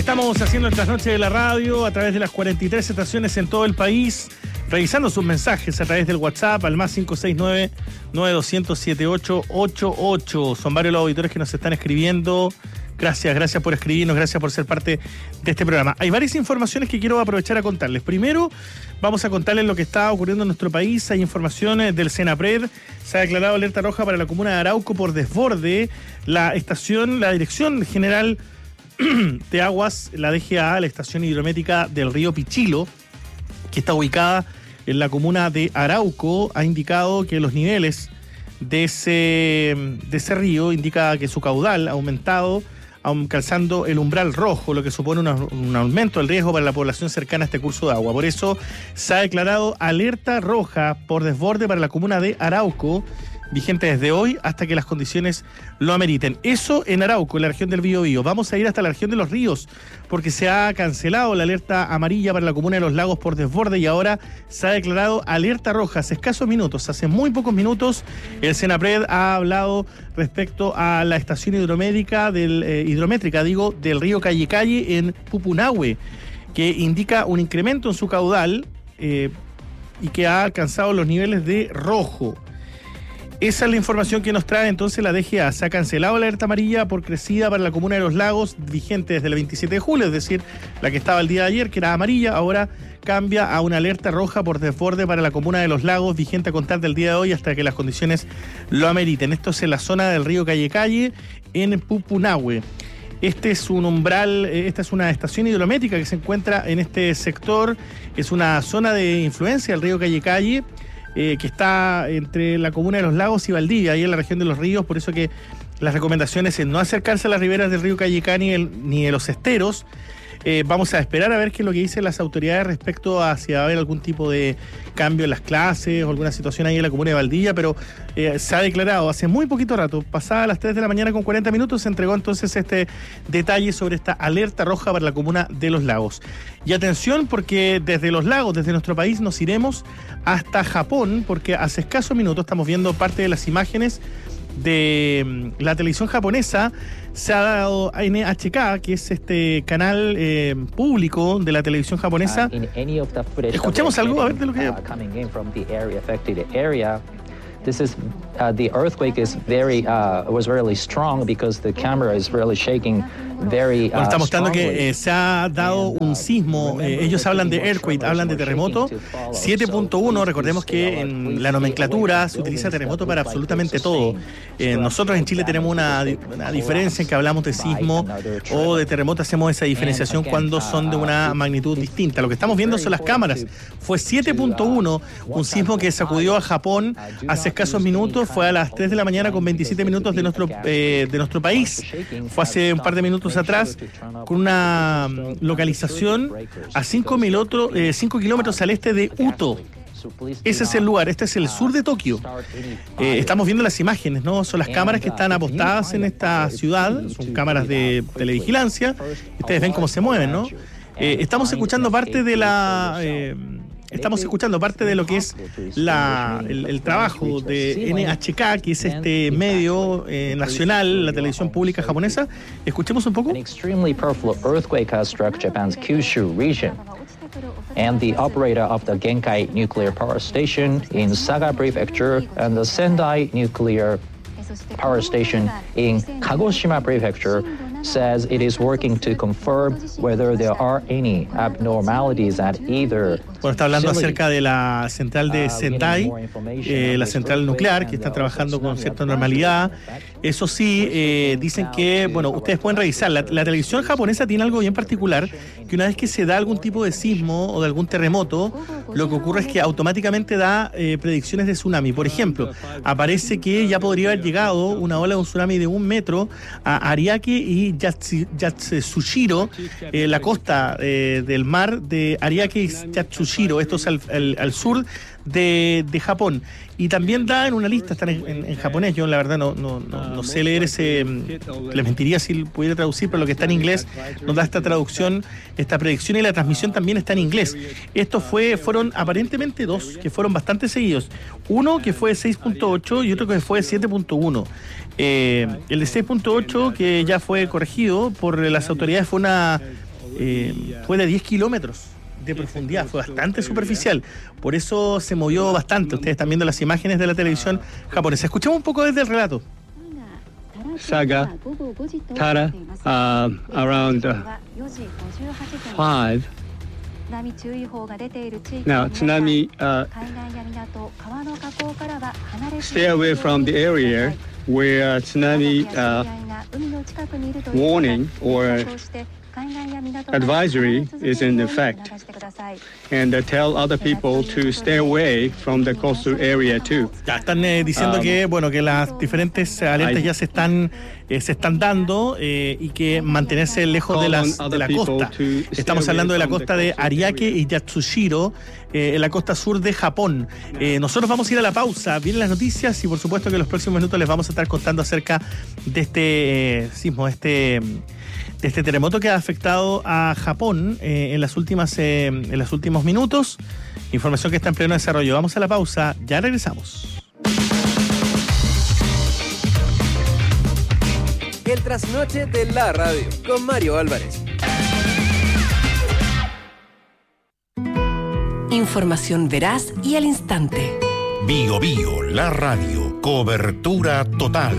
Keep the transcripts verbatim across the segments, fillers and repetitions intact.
Estamos haciendo el trasnoche de la radio a través de las cuarenta y tres estaciones en todo el país, revisando sus mensajes a través del WhatsApp al más cinco seis nueve, nueve dos cero cero, siete ocho ocho ocho. Son varios los auditores que nos están escribiendo. Gracias, gracias por escribirnos, gracias por ser parte de este programa. Hay varias informaciones que quiero aprovechar a contarles. Primero, vamos a contarles lo que está ocurriendo en nuestro país. Hay informaciones del Senapred. Se ha declarado alerta roja para la comuna de Arauco por desborde. La estación, la Dirección General de Aguas, la D G A, la estación hidrométrica del río Pichilo, que está ubicada en la comuna de Arauco, ha indicado que los niveles de ese, de ese río indica que su caudal ha aumentado, calzando el umbral rojo, lo que supone una, un aumento del riesgo para la población cercana a este curso de agua. Por eso se ha declarado alerta roja por desborde para la comuna de Arauco, vigente desde hoy hasta que las condiciones lo ameriten. Eso en Arauco, en la región del Biobío. Vamos a ir hasta la región de Los Ríos, porque se ha cancelado la alerta amarilla para la comuna de Los Lagos por desborde y ahora se ha declarado alerta roja. Hace escasos minutos, hace muy pocos minutos, el Senapred ha hablado respecto a la estación hidrométrica del eh, hidrométrica, digo, del río Calle Calle en Pupunahue, que indica un incremento en su caudal eh, y que ha alcanzado los niveles de rojo. Esa es la información que nos trae entonces la D G A. Se ha cancelado la alerta amarilla por crecida para la comuna de Los Lagos, vigente desde el veintisiete de julio, es decir, la que estaba el día de ayer, que era amarilla, ahora cambia a una alerta roja por desborde para la comuna de Los Lagos, vigente a contar del día de hoy hasta que las condiciones lo ameriten. Esto es en la zona del río Calle Calle, en Pupunahue. Este es un umbral, esta es una estación hidrométrica que se encuentra en este sector, es una zona de influencia del río Calle Calle, Eh, que está entre la comuna de Los Lagos y Valdivia, ahí en la región de Los Ríos, por eso que las recomendaciones es no acercarse a las riberas del río Callicá ni, el, ni de los esteros. Eh, vamos a esperar a ver qué es lo que dicen las autoridades respecto a si va a haber algún tipo de cambio en las clases o alguna situación ahí en la comuna de Valdivia, pero eh, se ha declarado hace muy poquito rato, pasada las tres de la mañana con cuarenta minutos, se entregó entonces este detalle sobre esta alerta roja para la comuna de Los Lagos. Y atención, porque desde Los Lagos, desde nuestro país, nos iremos hasta Japón, porque hace escasos minutos estamos viendo parte de las imágenes de la televisión japonesa. Se ha dado a N H K, que es este canal eh, público de la televisión japonesa. Escuchemos algo, a ver de lo que... This is uh, the earthquake is very uh, was really strong because the camera is really shaking very uh, bueno, está mostrando que eh, se ha dado un sismo. Eh, ellos hablan de earthquake, hablan de terremoto. siete punto uno, recordemos que en la nomenclatura se utiliza terremoto para absolutamente todo. Eh, nosotros en Chile tenemos una, una diferencia en que hablamos de sismo o de terremoto, hacemos esa diferenciación cuando son de una magnitud distinta. Lo que estamos viendo son las cámaras. Fue siete punto uno, un sismo que sacudió a Japón hace escasos minutos, fue a las tres de la mañana con veintisiete minutos de nuestro eh, de nuestro país. Fue hace un par de minutos atrás, con una localización a cinco kilómetros al este de Uto. Ese es el lugar, este es el sur de Tokio. Eh, estamos viendo las imágenes, ¿no? Son las cámaras que están apostadas en esta ciudad, son cámaras de televigilancia. Ustedes ven cómo se mueven, ¿no? Eh, estamos escuchando parte de la... Eh, Estamos escuchando parte de lo que es la, el, el trabajo de N H K, que es este medio eh, nacional, la televisión pública japonesa. Escuchemos un poco. An extremely powerful earthquake has struck Japan's Kyushu region. And the operator of the Genkai nuclear power station in Saga Prefecture and the Sendai nuclear power station in Kagoshima Prefecture says it is working to confirm whether there are any abnormalities at either. Bueno, está hablando acerca de la central de Sendai, eh, la central nuclear, que está trabajando con cierta normalidad. Eso sí, eh, dicen que, bueno, ustedes pueden revisar, la, la televisión japonesa tiene algo bien particular, que una vez que se da algún tipo de sismo o de algún terremoto, lo que ocurre es que automáticamente da eh, predicciones de tsunami. Por ejemplo, aparece que ya podría haber llegado una ola de un tsunami de un metro a Ariake y Yatsushiro, eh, la costa eh, del mar de Ariake y Yatsushiro, esto es al, al, al sur de, de Japón. Y también da en una lista, están en, en, en japonés, yo la verdad no, no, no, no sé leer ese, les mentiría si pudiera traducir, pero lo que está en inglés nos da esta traducción, esta predicción, y la transmisión también está en inglés. Estos fue, fueron aparentemente dos, que fueron bastante seguidos. Uno que fue de seis punto ocho y otro que fue de siete punto uno. Eh, el de seis punto ocho, que ya fue corregido por las autoridades, fue una eh, fue de diez kilómetros de profundidad, fue bastante superficial. Por eso se movió bastante. Ustedes están viendo las imágenes de la televisión japonesa. Escuchemos un poco desde el relato. Saga, Tara, uh, around uh, five. Now, tsunami, uh, stay away from the area where tsunami uh, warning or advisory is in effect, and uh, tell other people to stay away from the coastal area too. Ya están eh, diciendo um, que bueno que las diferentes alertas I, ya se están eh, se están dando eh, y que mantenerse lejos de las de la costa. Estamos hablando de la costa de Ariake y Yatsushiro, eh, en la costa sur de Japón. Eh, nosotros vamos a ir a la pausa, vienen las noticias y por supuesto que en los próximos minutos les vamos a estar contando acerca de este eh, sismo, este de este terremoto que ha afectado a Japón eh, en las últimas eh, en los últimos minutos. Información que está en pleno desarrollo. Vamos a la pausa, ya regresamos. El trasnoche de la radio con Mario Álvarez. Información veraz y al instante. Bio Bio, la radio, cobertura total.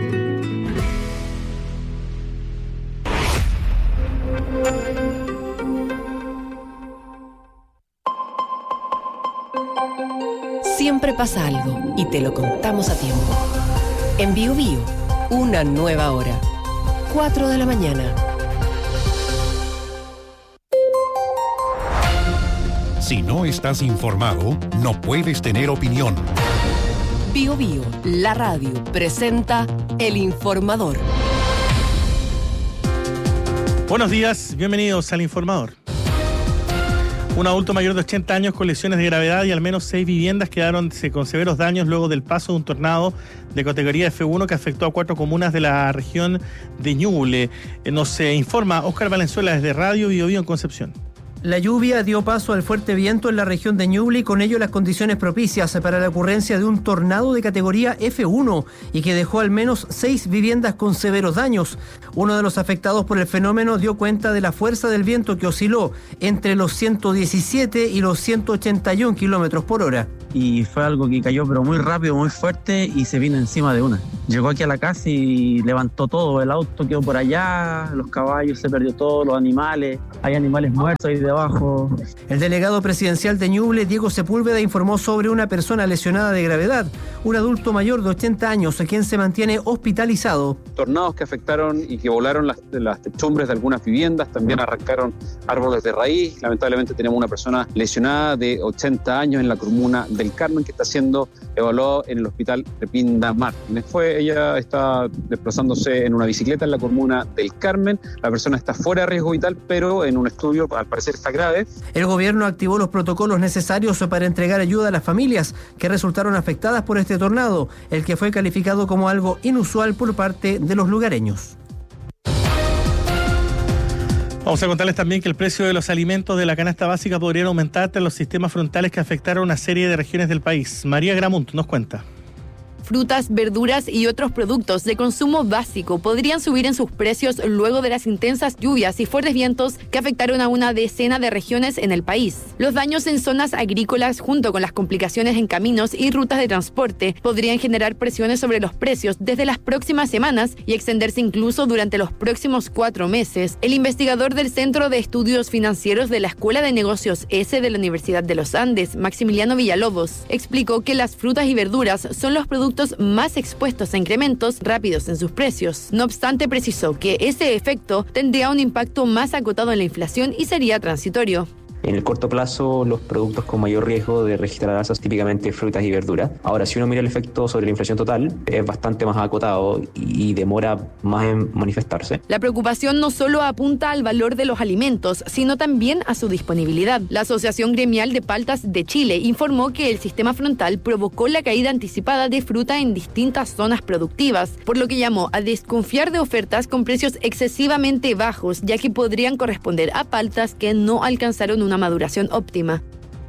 Siempre pasa algo y te lo contamos a tiempo. En Bio Bio, una nueva hora. cuatro de la mañana. Si no estás informado, no puedes tener opinión. Bio Bio, la radio, presenta El Informador. Buenos días, bienvenidos al Informador. Un adulto mayor de ochenta años con lesiones de gravedad y al menos seis viviendas quedaron con severos daños luego del paso de un tornado de categoría F uno que afectó a cuatro comunas de la región de Ñuble. Nos eh, informa Óscar Valenzuela desde Radio Bio Bio en Concepción. La lluvia dio paso al fuerte viento en la región de Ñuble y con ello las condiciones propicias para la ocurrencia de un tornado de categoría F uno y que dejó al menos seis viviendas con severos daños. Uno de los afectados por el fenómeno dio cuenta de la fuerza del viento que osciló entre los ciento diecisiete y los ciento ochenta y uno kilómetros por hora. Y fue algo que cayó pero muy rápido, muy fuerte y se vino encima de una. Llegó aquí a la casa y levantó todo, el auto quedó por allá, los caballos, se perdió todo, los animales, hay animales muertos ahí debajo. El delegado presidencial de Ñuble, Diego Sepúlveda, informó sobre una persona lesionada de gravedad, un adulto mayor de ochenta años, a quien se mantiene hospitalizado. Tornados que afectaron y que volaron las, las techumbres de algunas viviendas, también arrancaron árboles de raíz. Lamentablemente tenemos una persona lesionada de ochenta años en la comuna del Carmen que está siendo evaluado en el hospital de Pindamar. Fue, ella está desplazándose en una bicicleta en la comuna del Carmen. La persona está fuera de riesgo vital, pero en un estudio al parecer está grave. El gobierno activó los protocolos necesarios para entregar ayuda a las familias que resultaron afectadas por este tornado, el que fue calificado como algo inusual por parte de los lugareños. Vamos a contarles también que el precio de los alimentos de la canasta básica podría aumentar tras los sistemas frontales que afectaron a una serie de regiones del país. María Gramunt nos cuenta. Frutas, verduras y otros productos de consumo básico podrían subir en sus precios luego de las intensas lluvias y fuertes vientos que afectaron a una decena de regiones en el país. Los daños en zonas agrícolas, junto con las complicaciones en caminos y rutas de transporte, podrían generar presiones sobre los precios desde las próximas semanas y extenderse incluso durante los próximos cuatro meses. El investigador del Centro de Estudios Financieros de la Escuela de Negocios S de la Universidad de los Andes, Maximiliano Villalobos, explicó que las frutas y verduras son los productos más expuestos a incrementos rápidos en sus precios. No obstante, precisó que ese efecto tendría un impacto más acotado en la inflación y sería transitorio. En el corto plazo, los productos con mayor riesgo de registrar alzas, típicamente frutas y verduras. Ahora, si uno mira el efecto sobre la inflación total, es bastante más acotado y demora más en manifestarse. La preocupación no solo apunta al valor de los alimentos, sino también a su disponibilidad. La Asociación Gremial de Paltas de Chile informó que el sistema frontal provocó la caída anticipada de fruta en distintas zonas productivas, por lo que llamó a desconfiar de ofertas con precios excesivamente bajos, ya que podrían corresponder a paltas que no alcanzaron un una maduración óptima.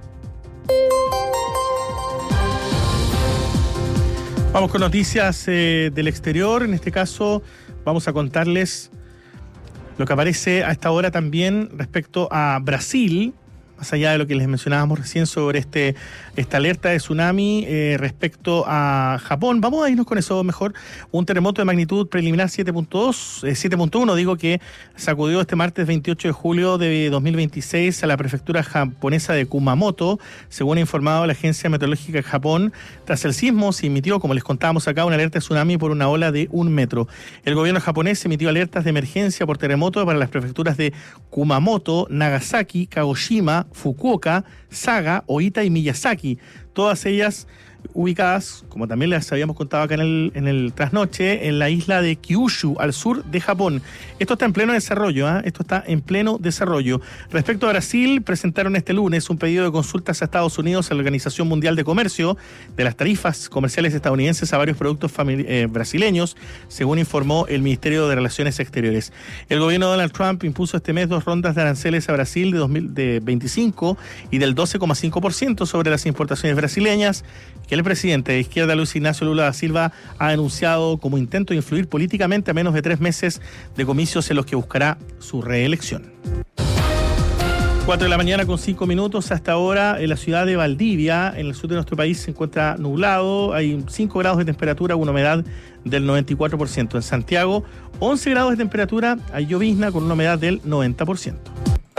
Vamos con noticias eh, del exterior. En este caso vamos a contarles Lo que aparece a esta hora también respecto a Brasil, más allá de lo que les mencionábamos recién sobre este esta alerta de tsunami eh, respecto a Japón. Vamos a irnos con eso mejor. Un terremoto de magnitud preliminar siete punto dos, eh, siete punto uno, digo, que sacudió este martes veintiocho de julio de dos mil veintiséis a la prefectura japonesa de Kumamoto, según ha informado la Agencia Meteorológica de Japón. Tras el sismo se emitió, como les contábamos acá, una alerta de tsunami por una ola de un metro. El gobierno japonés emitió alertas de emergencia por terremoto para las prefecturas de Kumamoto, Nagasaki, Kagoshima, Fukuoka, Saga, Oita y Miyazaki, todas ellas ubicadas, como también les habíamos contado acá en el, en el trasnoche, en la isla de Kyushu, al sur de Japón. Esto está en pleno desarrollo, ¿eh? Esto está en pleno desarrollo. Respecto a Brasil, presentaron este lunes un pedido de consultas a Estados Unidos, a la Organización Mundial de Comercio, de las tarifas comerciales estadounidenses a varios productos famili- eh, brasileños, según informó el Ministerio de Relaciones Exteriores. El gobierno de Donald Trump impuso este mes dos rondas de aranceles a Brasil de, dos mil veinticinco y del doce coma cinco por ciento sobre las importaciones brasileñas, que el presidente de izquierda, Luis Ignacio Lula da Silva, ha anunciado como intento de influir políticamente a menos de tres meses de comicios en los que buscará su reelección. cuatro de la mañana con cinco minutos. Hasta ahora en la ciudad de Valdivia, en el sur de nuestro país, se encuentra nublado. Hay cinco grados de temperatura, una humedad del noventa y cuatro por ciento. En Santiago, once grados de temperatura, hay llovizna con una humedad del noventa por ciento.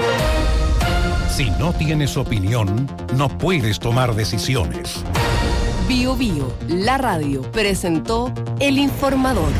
Si no tienes opinión, no puedes tomar decisiones. Bio Bio, la radio, presentó El Informador.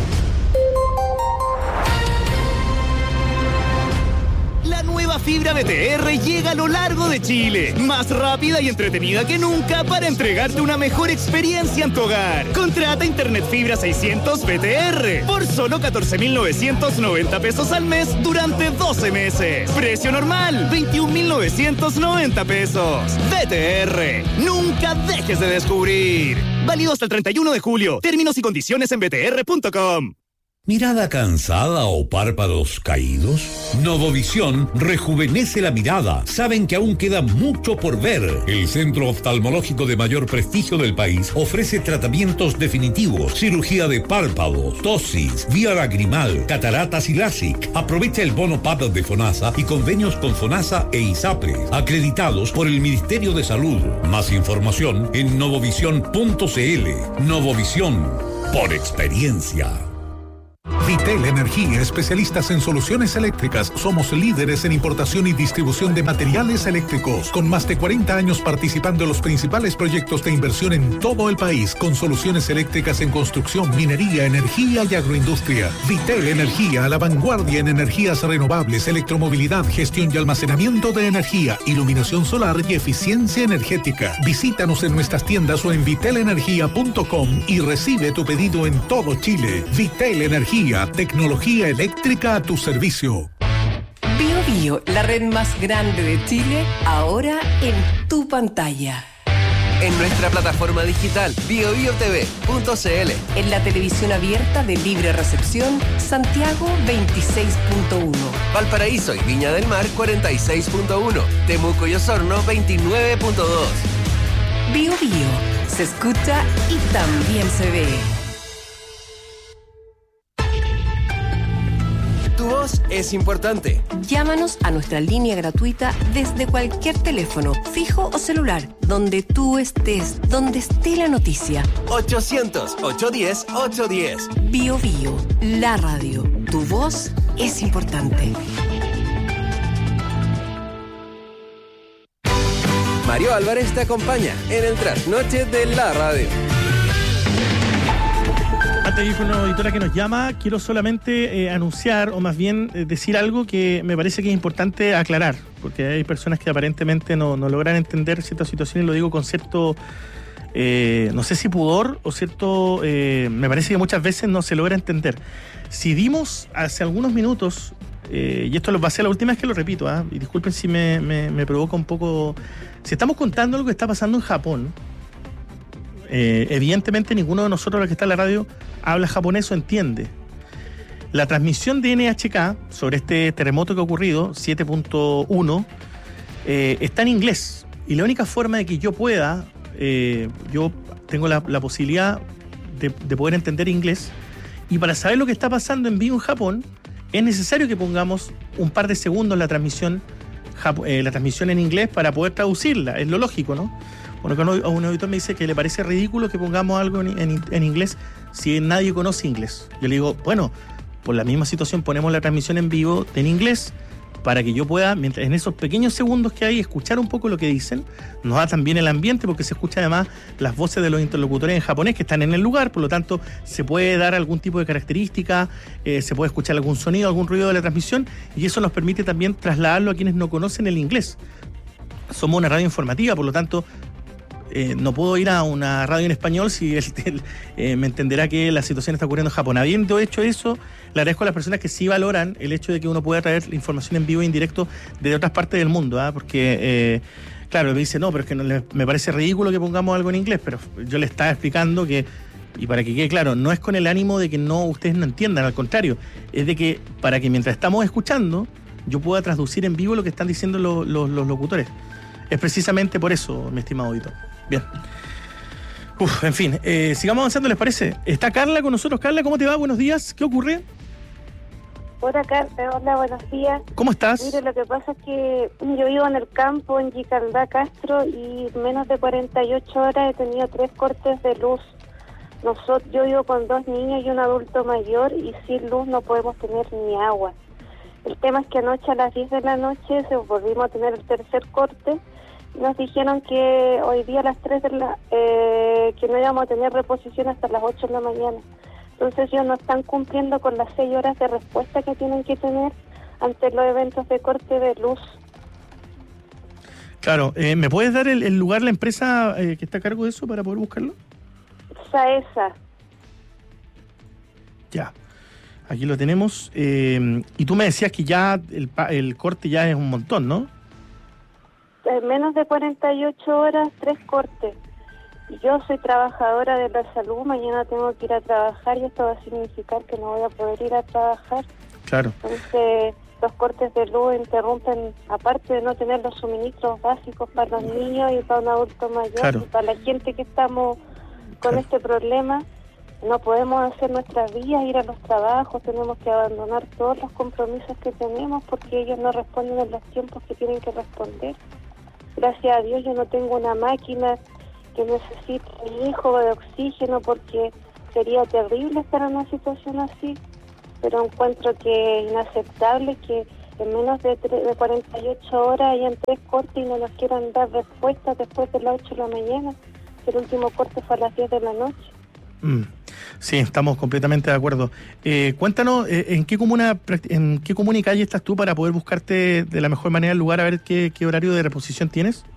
La nueva fibra B T R llega a lo largo de Chile, más rápida y entretenida que nunca para entregarte una mejor experiencia en tu hogar. Contrata Internet Fibra seiscientos B T R por solo catorce mil novecientos noventa pesos al mes durante doce meses. Precio normal, veintiún mil novecientos noventa pesos. B T R, nunca dejes de descubrir. Válido hasta el treinta y uno de julio. Términos y condiciones en b t r punto com. ¿Mirada cansada o párpados caídos? Novovisión rejuvenece la mirada. Saben que aún queda mucho por ver. El centro oftalmológico de mayor prestigio del país ofrece tratamientos definitivos, cirugía de párpados, ptosis, vía lagrimal, cataratas y LASIK. Aprovecha el bono P A D de FONASA y convenios con FONASA e ISAPRE, acreditados por el Ministerio de Salud. Más información en novovisión punto c l. Novovisión, por experiencia. Vitel Energía, especialistas en soluciones eléctricas. Somos líderes en importación y distribución de materiales eléctricos, con más de cuarenta años participando en los principales proyectos de inversión en todo el país, con soluciones eléctricas en construcción, minería, energía y agroindustria. Vitel Energía, a la vanguardia en energías renovables, electromovilidad, gestión y almacenamiento de energía, iluminación solar y eficiencia energética. Visítanos en nuestras tiendas o en vitel energía punto com y recibe tu pedido en todo Chile. Vitel Energía, tecnología eléctrica a tu servicio. Bio Bio, la red más grande de Chile, ahora en tu pantalla. En nuestra plataforma digital bio bio t v punto c l. En la televisión abierta de libre recepción, Santiago veintiséis punto uno. Valparaíso y Viña del Mar cuarenta y seis punto uno. Temuco y Osorno veintinueve punto dos. Bio Bio, se escucha y también se ve. Tu voz es importante. Llámanos a nuestra línea gratuita desde cualquier teléfono, fijo o celular, donde tú estés, donde esté la noticia. ochocientos, ochocientos diez, ochocientos diez. Bio Bio, la radio. Tu voz es importante. Mario Álvarez te acompaña en el trasnoche de la radio. Antes de ir con una auditora que nos llama, quiero solamente eh, anunciar, o más bien eh, decir algo que me parece que es importante aclarar, porque hay personas que aparentemente no, no logran entender ciertas situaciones, lo digo con cierto, eh, no sé si pudor o cierto, eh, me parece que muchas veces no se logra entender. Si dimos hace algunos minutos, eh, y esto va a ser la última vez que lo repito, ¿eh? y disculpen si me, me, me provoca un poco, si estamos contando lo que está pasando en Japón, Eh, evidentemente ninguno de nosotros, los que está en la radio, habla japonés o entiende. La transmisión de N H K sobre este terremoto que ha ocurrido, siete punto uno, eh, está en inglés. Y la única forma de que yo pueda, eh, yo tengo la, la posibilidad de, de poder entender inglés, y para saber lo que está pasando en vivo en Japón, es necesario que pongamos un par de segundos la transmisión, eh, la transmisión en inglés para poder traducirla. Es lo lógico, ¿no? Bueno, un auditor me dice que le parece ridículo que pongamos algo en, en, en inglés si nadie conoce inglés. Yo le digo, bueno, por la misma situación ponemos la transmisión en vivo en inglés para que yo pueda, mientras en esos pequeños segundos que hay, escuchar un poco lo que dicen. Nos da también el ambiente porque se escucha además las voces de los interlocutores en japonés que están en el lugar, por lo tanto se puede dar algún tipo de característica, eh, se puede escuchar algún sonido, algún ruido de la transmisión, y eso nos permite también trasladarlo a quienes no conocen el inglés. Somos una radio informativa, por lo tanto Eh, no puedo ir a una radio en español si él, él eh, me entenderá que la situación está ocurriendo en Japón. Habiendo hecho eso, le agradezco a las personas que sí valoran el hecho de que uno pueda traer la información en vivo e indirecto de otras partes del mundo, ¿eh? Porque, eh, claro, me dice, no, pero es que no, le, me parece ridículo que pongamos algo en inglés, pero yo le estaba explicando que, y para que quede claro, no es con el ánimo de que no ustedes no entiendan, al contrario, es de que para que mientras estamos escuchando, yo pueda traducir en vivo lo que están diciendo lo, lo, los locutores. Es precisamente por eso, mi estimado auditor. Bien. Uf, en fin, eh, sigamos avanzando, ¿les parece? Está Carla con nosotros. Carla, ¿cómo te va? Buenos días. ¿Qué ocurre? Hola, Carla. Hola, buenos días. ¿Cómo estás? Mire, lo que pasa es que yo vivo en el campo, en Yicaldá, Castro, y menos de cuarenta y ocho horas he tenido tres cortes de luz. Nosotros, yo vivo con dos niños y un adulto mayor, y sin luz no podemos tener ni agua. El tema es que anoche a las diez de la noche se volvimos a tener el tercer corte. Nos dijeron que hoy día a las tres de la eh, que no íbamos a tener reposición hasta las ocho de la mañana. Entonces ellos no están cumpliendo con las seis horas de respuesta que tienen que tener ante los eventos de corte de luz. Claro, eh, ¿me puedes dar el, el lugar, la empresa eh, que está a cargo de eso para poder buscarlo? Saesa. Ya, aquí lo tenemos. Eh, y tú me decías que ya el, el corte ya es un montón, ¿no? En menos de cuarenta y ocho horas, tres cortes. Yo soy trabajadora de la salud, mañana tengo que ir a trabajar y esto va a significar que no voy a poder ir a trabajar. Claro. Entonces, los cortes de luz interrumpen, aparte de no tener los suministros básicos para los niños y para un adulto mayor, claro, y para la gente que estamos con claro. este problema. No podemos hacer nuestras vías, ir a los trabajos, tenemos que abandonar todos los compromisos que tenemos porque ellos no responden en los tiempos que tienen que responder. Gracias a Dios yo no tengo una máquina que necesite mi hijo de oxígeno porque sería terrible estar en una situación así, pero encuentro que es inaceptable que en menos de, tre- de cuarenta y ocho horas hayan tres cortes y no nos quieran dar respuestas después de las ocho de la mañana. El último corte fue a las diez de la noche. Mm. Sí, estamos completamente de acuerdo. Eh, cuéntanos, eh, ¿en qué comuna en qué comuna y calle estás tú para poder buscarte de la mejor manera el lugar a ver qué, qué horario de reposición tienes?